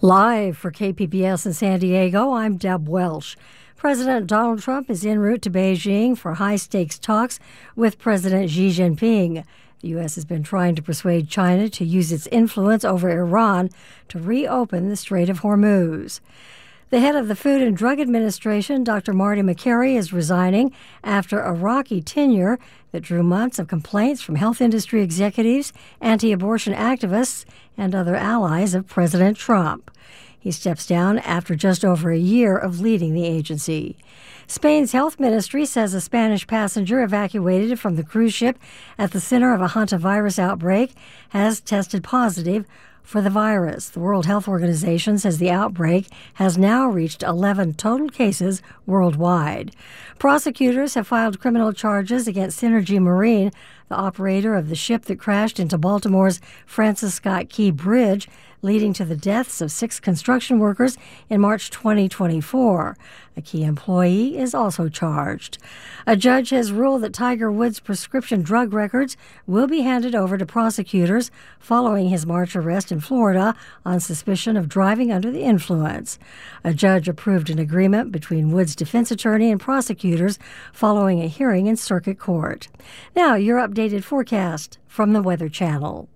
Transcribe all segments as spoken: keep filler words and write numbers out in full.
Live for K P B S in San Diego, I'm Deb Welsh. President Donald Trump is en route to Beijing for high-stakes talks with President Xi Jinping. The U S has been trying to persuade China to use its influence over Iran to reopen the Strait of Hormuz. The head of the Food and Drug Administration, Doctor Marty Makary, is resigning after a rocky tenure that drew months of complaints from health industry executives, anti-abortion activists, and other allies of President Trump. He steps down after just over a year of leading the agency. Spain's health ministry says a Spanish passenger evacuated from the cruise ship at the center of a hantavirus outbreak has tested positive for the virus. The World Health Organization says the outbreak has now reached eleven total cases worldwide. Prosecutors have filed criminal charges against Synergy Marine, the operator of the ship that crashed into Baltimore's Francis Scott Key Bridge, leading to the deaths of six construction workers in March twenty twenty-four. A key employee is also charged. A judge has ruled that Tiger Woods' prescription drug records will be handed over to prosecutors following his March arrest in Florida on suspicion of driving under the influence. A judge approved an agreement between Woods' defense attorney and prosecutors following a hearing in circuit court. Now, your updated forecast from the Weather Channel.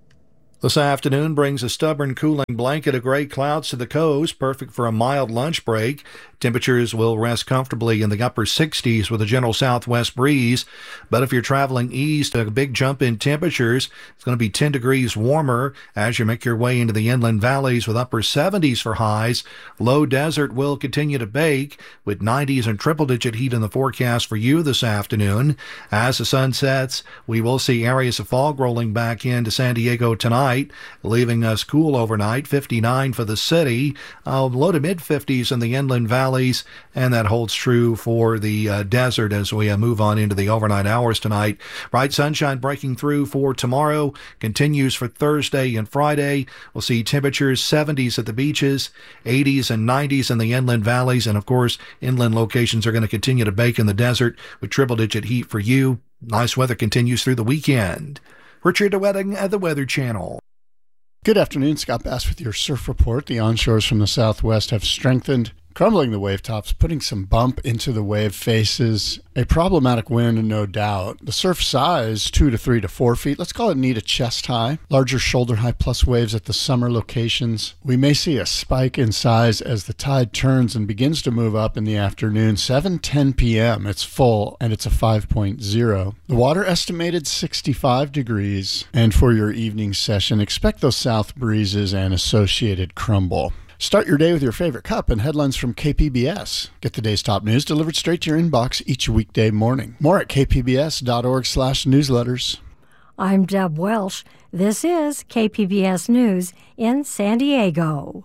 This afternoon brings a stubborn cooling blanket of gray clouds to the coast, perfect for a mild lunch break. Temperatures will rest comfortably in the upper sixties with a gentle southwest breeze. But if you're traveling east, a big jump in temperatures. It's going to be ten degrees warmer as you make your way into the inland valleys with upper seventies for highs. Low desert will continue to bake with nineties and triple-digit heat in the forecast for you this afternoon. As the sun sets, we will see areas of fog rolling back into San Diego tonight, leaving us cool overnight, fifty-nine for the city, uh, low to mid-fifties in the inland valleys, and that holds true for the uh, desert as we uh, move on into the overnight hours tonight. Bright sunshine breaking through for tomorrow, continues for Thursday and Friday. We'll see temperatures seventies at the beaches, eighties and nineties in the inland valleys, and of course, inland locations are going to continue to bake in the desert with triple-digit heat for you. Nice weather continues through the weekend. Richard DeWetting at the Weather Channel. Good afternoon, Scott Bass with your surf report. The onshores from the southwest have strengthened, crumbling the wave tops, putting some bump into the wave faces. A problematic wind, no doubt. The surf size, two to three to four feet. Let's call it knee to chest high. Larger shoulder high plus waves at the summer locations. We may see a spike in size as the tide turns and begins to move up in the afternoon. seven ten p.m. It's full, and it's a five point oh. The water estimated sixty-five degrees. And for your evening session, expect those south breezes and associated crumble. Start your day with your favorite cup and headlines from K P B S. Get the day's top news delivered straight to your inbox each weekday morning. More at kpbs.org slash newsletters. I'm Deb Welsh. This is K P B S News in San Diego.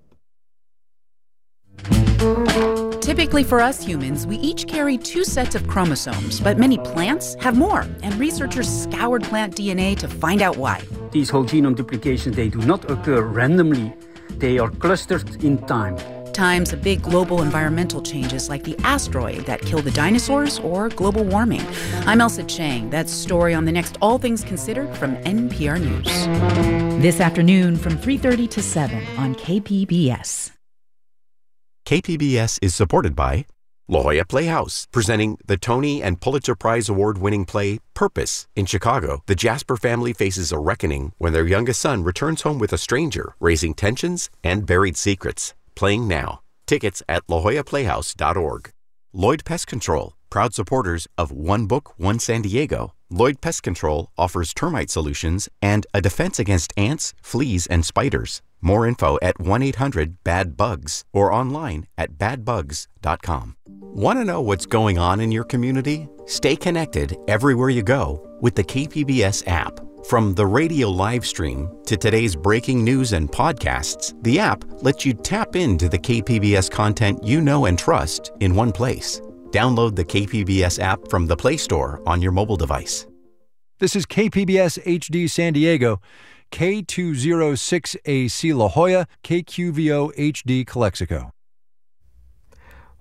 Typically for us humans, we each carry two sets of chromosomes, but many plants have more, and researchers scoured plant D N A to find out why. These whole genome duplications, they do not occur randomly. They are clustered in time. Times of big global environmental changes like the asteroid that killed the dinosaurs or global warming. I'm Elsa Chang. That's story on the next All Things Considered from N P R News. This afternoon from three thirty to seven on K P B S. K P B S is supported by La Jolla Playhouse, presenting the Tony and Pulitzer Prize award-winning play Purpose. In Chicago, the Jasper family faces a reckoning when their youngest son returns home with a stranger, raising tensions and buried secrets. Playing now. Tickets at la jolla playhouse dot org. Lloyd Pest Control, proud supporters of One Book, One San Diego. Lloyd Pest Control offers termite solutions and a defense against ants, fleas, and spiders. More info at one eight hundred bad bugs or online at bad bugs dot com. Want to know what's going on in your community? Stay connected everywhere you go with the K P B S app. From the radio live stream to today's breaking news and podcasts, the app lets you tap into the K P B S content you know and trust in one place. Download the K P B S app from the Play Store on your mobile device. This is K P B S H D San Diego, K two oh six A C La Jolla, K Q V O H D Calexico.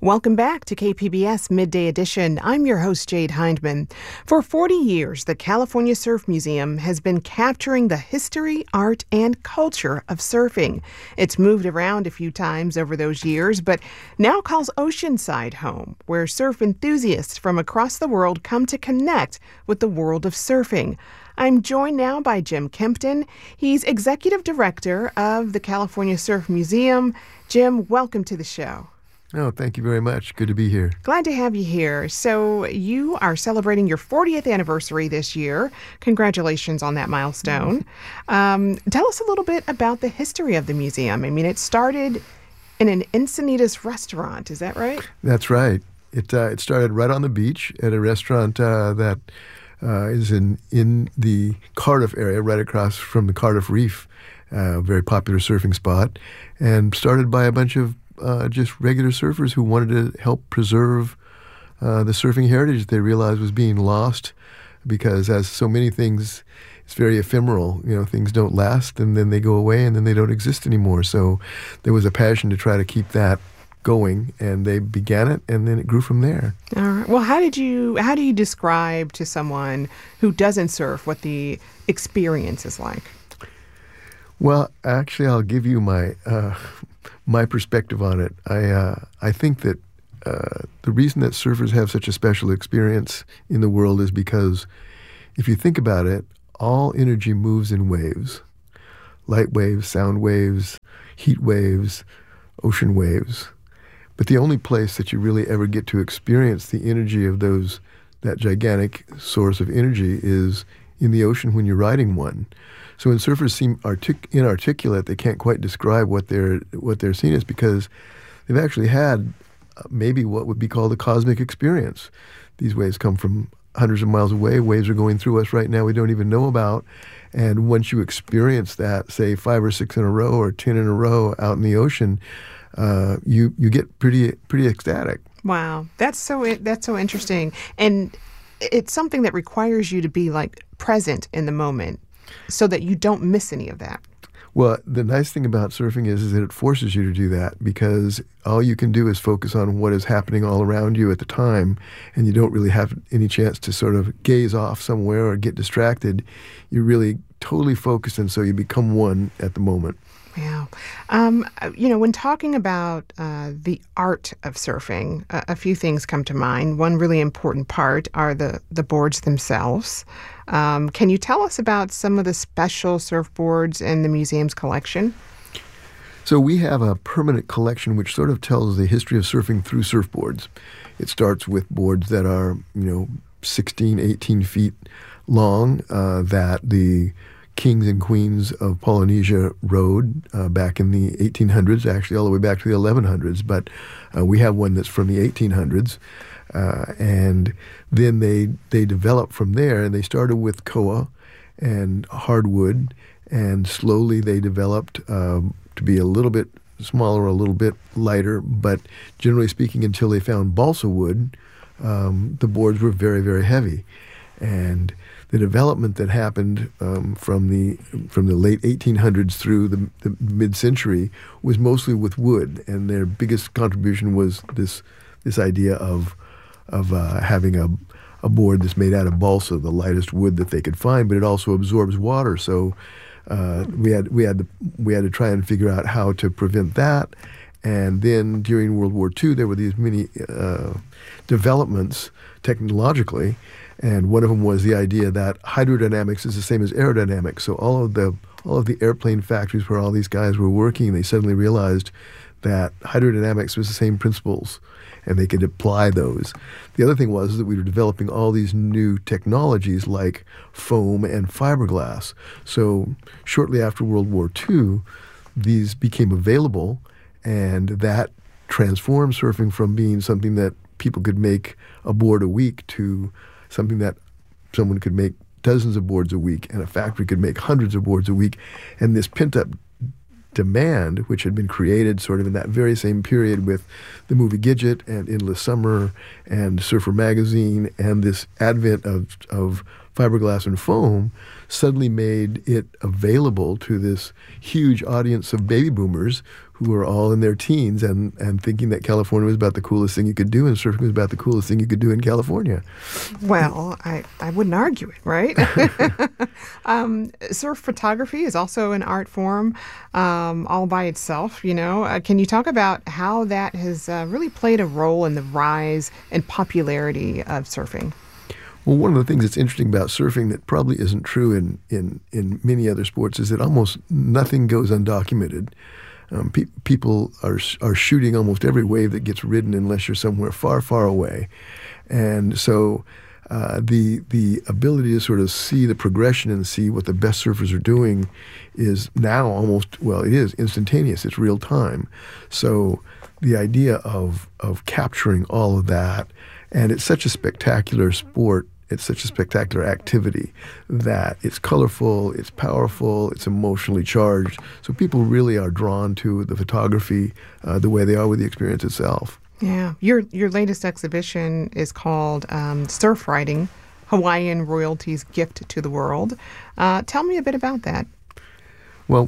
Welcome back to K P B S Midday Edition. I'm your host, Jade Hindman. For forty years, the California Surf Museum has been capturing the history, art, and culture of surfing. It's moved around a few times over those years, but now calls Oceanside home, where surf enthusiasts from across the world come to connect with the world of surfing. I'm joined now by Jim Kempton. He's Executive Director of the California Surf Museum. Jim, welcome to the show. Oh, thank you very much. Good to be here. Glad to have you here. So you are celebrating your fortieth anniversary this year. Congratulations on that milestone. Um, tell us a little bit about the history of the museum. I mean, it started in an Encinitas restaurant. Is that right? That's right. It uh, it started right on the beach at a restaurant uh, that uh, is in, in the Cardiff area, right across from the Cardiff Reef, a uh, very popular surfing spot, and started by a bunch of Uh, just regular surfers who wanted to help preserve uh, the surfing heritage they realized was being lost, because as so many things, it's very ephemeral. You know, things don't last, and then they go away, and then they don't exist anymore. So there was a passion to try to keep that going, and they began it, and then it grew from there. All right. Well, how did you how do you describe to someone who doesn't surf what the experience is like? Well, actually, I'll give you my uh, my perspective on it. I uh, I think that uh, the reason that surfers have such a special experience in the world is because, if you think about it, all energy moves in waves: light waves, sound waves, heat waves, ocean waves. But the only place that you really ever get to experience the energy of those that gigantic source of energy is in the ocean when you're riding one. So when surfers seem artic- inarticulate, they can't quite describe what they're what they're seeing is because they've actually had uh, maybe what would be called a cosmic experience. These waves come from hundreds of miles away. Waves are going through us right now we don't even know about. And once you experience that, say five or six in a row or ten in a row out in the ocean, uh, you you get pretty pretty ecstatic. Wow, that's so that's so interesting, and it's something that requires you to be like present in the moment, so that you don't miss any of that. Well, the nice thing about surfing is, is that it forces you to do that, because all you can do is focus on what is happening all around you at the time, and you don't really have any chance to sort of gaze off somewhere or get distracted. You're really totally focused, and so you become one at the moment. Yeah. Um, you know, when talking about uh, the art of surfing, uh, a few things come to mind. One really important part are the, the boards themselves. Um, can you tell us about some of the special surfboards in the museum's collection? So we have a permanent collection which sort of tells the history of surfing through surfboards. It starts with boards that are, you know, sixteen, eighteen feet long, uh, that the kings and queens of Polynesia rode uh, back in the eighteen hundreds, actually all the way back to the eleven hundreds. But uh, we have one that's from the eighteen hundreds. Uh, and then they they developed from there, and they started with koa and hardwood, and slowly they developed um, to be a little bit smaller, a little bit lighter, but generally speaking, until they found balsa wood, um, the boards were very, very heavy. And the development that happened um, from the from the late eighteen hundreds through the, the mid-century was mostly with wood, and their biggest contribution was this this idea of of uh, having a a board that's made out of balsa, the lightest wood that they could find, but it also absorbs water. So uh, we had we had to, we had to try and figure out how to prevent that. And then during World War Two, there were these many uh, developments technologically, and one of them was the idea that hydrodynamics is the same as aerodynamics. So all of the all of the airplane factories where all these guys were working, they suddenly realized that hydrodynamics was the same principles, and they could apply those. The other thing was that we were developing all these new technologies like foam and fiberglass. So shortly after World War Two, these became available, and that transformed surfing from being something that people could make a board a week to something that someone could make dozens of boards a week, and a factory could make hundreds of boards a week. And this pent-up demand, which had been created sort of in that very same period with the movie Gidget and Endless Summer and Surfer Magazine and this advent of, of fiberglass and foam suddenly made it available to this huge audience of baby boomers who were all in their teens and, and thinking that California was about the coolest thing you could do and surfing was about the coolest thing you could do in California. Well, I, I wouldn't argue it, right? um, surf photography is also an art form um, all by itself, you know. Uh, can you talk about how that has uh, really played a role in the rise and popularity of surfing? Well, one of the things that's interesting about surfing that probably isn't true in, in, in many other sports is that almost nothing goes undocumented. Um, pe- people are are shooting almost every wave that gets ridden unless you're somewhere far, far away. And so uh, the the ability to sort of see the progression and see what the best surfers are doing is now almost, well, it is instantaneous. It's real time. So the idea of of capturing all of that, and it's such a spectacular sport, it's such a spectacular activity that it's colorful, it's powerful, it's emotionally charged. So people really are drawn to the photography uh, the way they are with the experience itself. Yeah. Your your latest exhibition is called um, Surf Riding, Hawaiian Royalty's Gift to the World. Uh, tell me a bit about that. Well,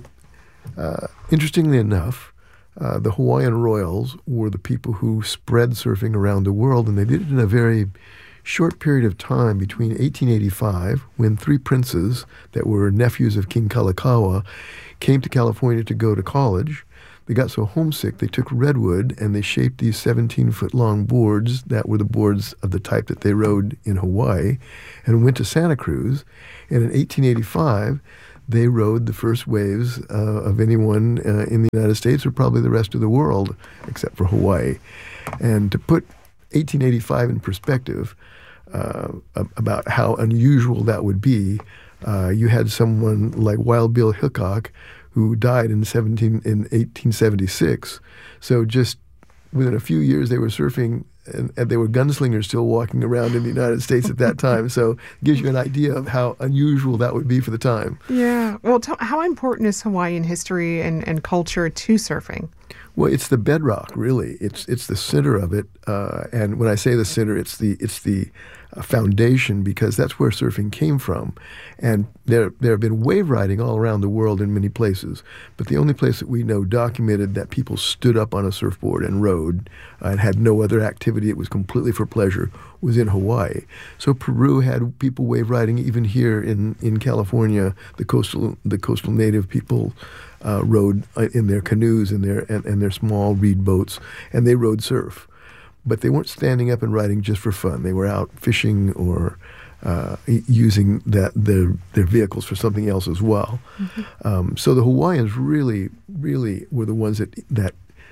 uh, interestingly enough, uh, the Hawaiian Royals were the people who spread surfing around the world, and they did it in a very short period of time between eighteen eighty-five, when three princes that were nephews of King Kalakaua came to California to go to college. They got so homesick they took redwood and they shaped these seventeen-foot-long boards that were the boards of the type that they rode in Hawaii, and went to Santa Cruz. And in eighteen eighty-five, they rode the first waves uh, of anyone uh, in the United States, or probably the rest of the world, except for Hawaii. And to put eighteen eighty-five in perspective, uh, about how unusual that would be, uh, you had someone like Wild Bill Hickok, who died in seventeen in eighteen seventy-six. So just within a few years, they were surfing, and, and they were gunslingers still walking around in the United States at that time. So it gives you an idea of how unusual that would be for the time. Yeah. Well, t- how important is Hawaiian history and, and culture to surfing? Well, it's the bedrock, really. It's it's the center of it, uh, and when I say the center, it's the it's the uh, foundation, because that's where surfing came from. And there there have been wave riding all around the world in many places, but the only place that we know documented that people stood up on a surfboard and rode uh, and had no other activity, it was completely for pleasure, was in Hawaii. So Peru had people wave riding. Even here in, in California, the coastal the coastal native people Uh, rode in their canoes and their and, and their small reed boats, and they rode surf. But they weren't standing up and riding just for fun. They were out fishing or uh, using that their their vehicles for something else as well. Mm-hmm. Um, so the Hawaiians really, really were the ones that that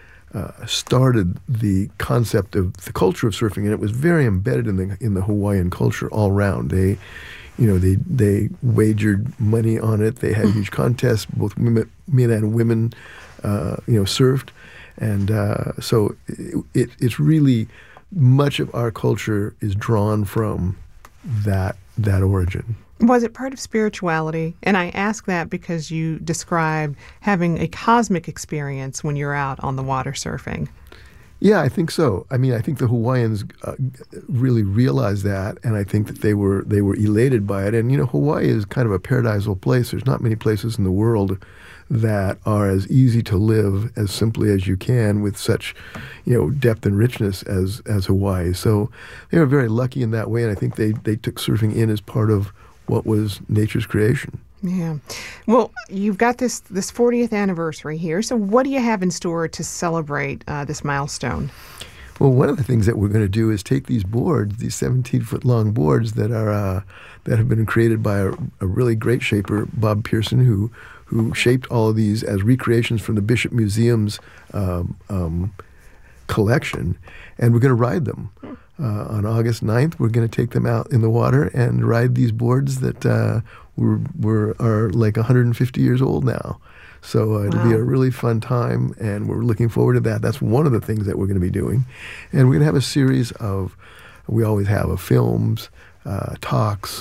uh, started the concept of the culture of surfing, and it was very embedded in the in the Hawaiian culture all around. They You know, they they wagered money on it. They had huge contests. Both women, men and women, uh, you know, surfed, and uh, so it, it, it's really much of our culture is drawn from that that origin. Was it part of spirituality? And I ask that because you described having a cosmic experience when you're out on the water surfing. Yeah, I think so. I mean, I think the Hawaiians uh, really realized that, and I think that they were they were elated by it. And, you know, Hawaii is kind of a paradisal place. There's not many places in the world that are as easy to live as simply as you can with such, you know, depth and richness as, as Hawaii. So they were very lucky in that way, and I think they, they took surfing in as part of what was nature's creation. Yeah. Well, you've got this this fortieth anniversary here. So what do you have in store to celebrate uh, this milestone? Well, one of the things that we're going to do is take these boards, these seventeen-foot-long boards that are uh, that have been created by a, a really great shaper, Bob Pearson, who who shaped all of these as recreations from the Bishop Museum's um, um, collection, and we're going to ride them. Uh, on August ninth, we're going to take them out in the water and ride these boards that uh, were, were are like one hundred fifty years old now. So uh, it'll wow. be a really fun time, and we're looking forward to that. That's one of the things that we're going to be doing. And we're going to have a series of, we always have, of films, uh, talks,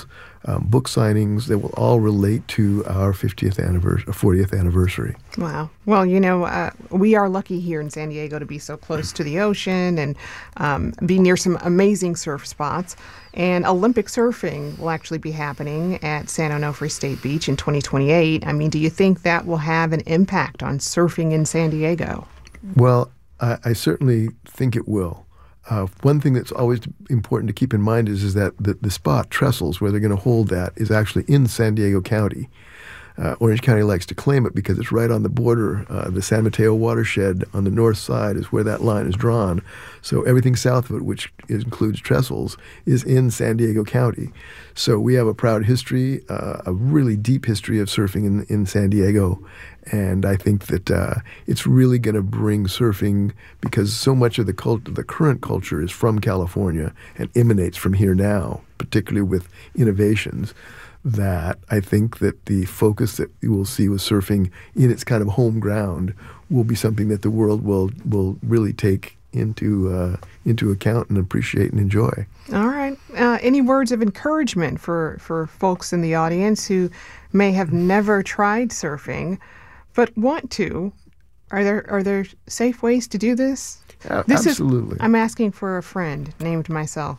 um, book signings that will all relate to our fiftieth anniversary, fortieth anniversary. Wow. Well, you know, uh, we are lucky here in San Diego to be so close to the ocean and um, be near some amazing surf spots. And Olympic surfing will actually be happening at San Onofre State Beach in twenty twenty-eight. I mean, do you think that will have an impact on surfing in San Diego? Well, I, I certainly think it will. Uh, one thing that's always important to keep in mind is, is that the, the spot, Trestles, where they're going to hold that, is actually in San Diego County. Uh, Orange County likes to claim it because it's right on the border. Uh, the San Mateo watershed on the north side is where that line is drawn. So everything south of it, which includes Trestles, is in San Diego County. So we have a proud history, uh, a really deep history of surfing in, in San Diego. And I think that uh, it's really going to bring surfing, because so much of the cult- the current culture is from California and emanates from here now, particularly with innovations, that I think that the focus that you will see with surfing in its kind of home ground will be something that the world will will really take into uh, into account and appreciate and enjoy. All right. Uh, any words of encouragement for, for folks in the audience who may have never tried surfing but want to? Are there are there safe ways to do this? Uh, this absolutely. Is, I'm asking for a friend named myself.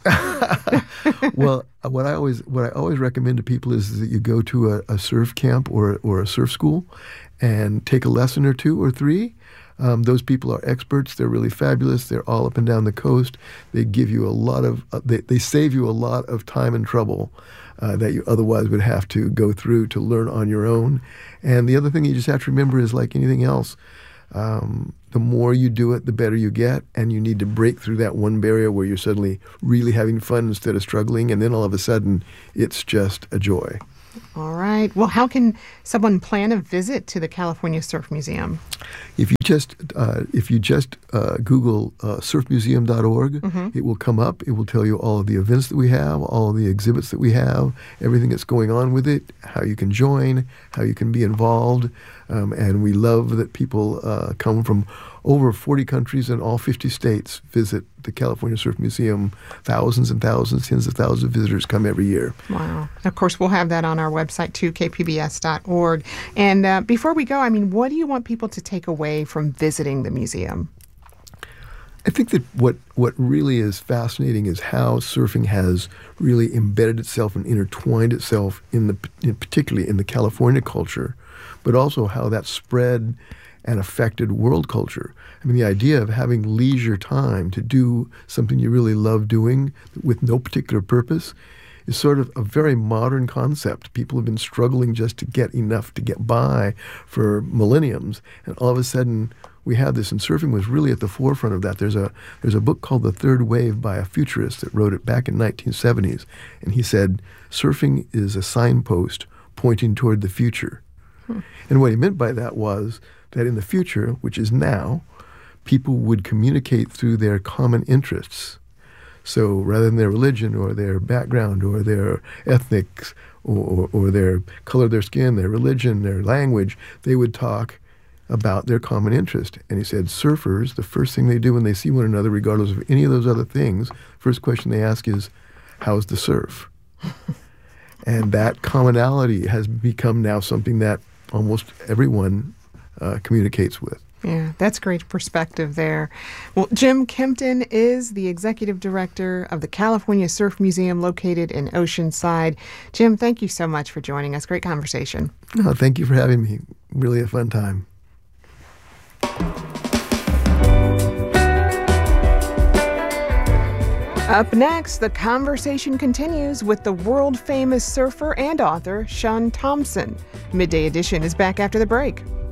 Well, what I always what I always recommend to people is that you go to a, a surf camp or or a surf school and take a lesson or two or three. Um, those people are experts. They're really fabulous. They're all up and down the coast. They give you a lot of uh, they they save you a lot of time and trouble uh, that you otherwise would have to go through to learn on your own. And the other thing you just have to remember is, like anything else, Um, the more you do it, the better you get, and you need to break through that one barrier where you're suddenly really having fun instead of struggling, and then all of a sudden, it's just a joy. All right. Well, how can someone plan a visit to the California Surf Museum? If you just uh, if you just uh, Google uh, surf museum dot org, mm-hmm. it will come up. It will tell you all of the events that we have, all of the exhibits that we have, everything that's going on with it, how you can join, how you can be involved. Um, and we love that people uh, come from over forty countries and all fifty states visit the California Surf Museum. Thousands and thousands, tens of thousands of visitors come every year. Wow. Of course, we'll have that on our website too, k p b s dot org. And uh, before we go, I mean, what do you want people to take away from visiting the museum? I think that what, what really is fascinating is how surfing has really embedded itself and intertwined itself in the, in particularly in the California culture, but also how that spread and affected world culture. I mean, the idea of having leisure time to do something you really love doing with no particular purpose is sort of a very modern concept. People have been struggling just to get enough to get by for millenniums, and all of a sudden we have this, and surfing was really at the forefront of that. There's a there's a book called The Third Wave by a futurist that wrote it back in nineteen seventies, and he said, surfing is a signpost pointing toward the future. Hmm. And what he meant by that was that in the future, which is now, people would communicate through their common interests. So rather than their religion or their background or their ethnics or, or, or their color of their skin, their religion, their language, they would talk about their common interest. And he said, surfers, the first thing they do when they see one another, regardless of any of those other things, first question they ask is, how's the surf? And that commonality has become now something that almost everyone uh, communicates with. Yeah, that's great perspective there. Well, Jim Kempton is the executive director of the California Surf Museum located in Oceanside. Jim, thank you so much for joining us. Great conversation. No, thank you for having me. Really a fun time. Up next, the conversation continues with the world-famous surfer and author Shaun Tomson. Midday Edition is back after the break.